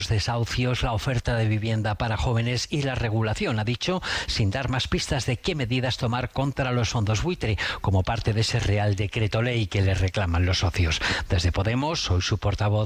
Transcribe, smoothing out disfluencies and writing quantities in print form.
desahucios, la oferta de vivienda para jóvenes y la regulación, ha dicho, sin dar más pistas de qué medidas tomar contra los fondos buitre, como parte de ese Real Decreto Ley que le reclaman los socios. Desde Podemos, soy su portavoz.